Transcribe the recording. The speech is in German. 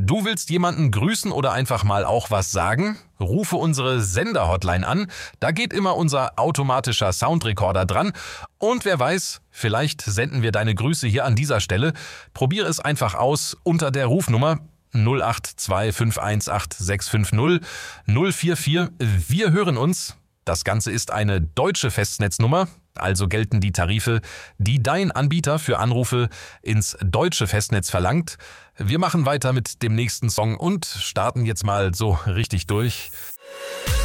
Du willst jemanden grüßen oder einfach mal auch was sagen? Rufe unsere Sender-Hotline an, da geht immer unser automatischer Soundrecorder dran und wer weiß, vielleicht senden wir deine Grüße hier an dieser Stelle. Probiere es einfach aus unter der Rufnummer 082 518 044. Wir hören uns. Das Ganze ist eine deutsche Festnetznummer, also gelten die Tarife, die dein Anbieter für Anrufe ins deutsche Festnetz verlangt. Wir machen weiter mit dem nächsten Song und starten jetzt mal so richtig durch.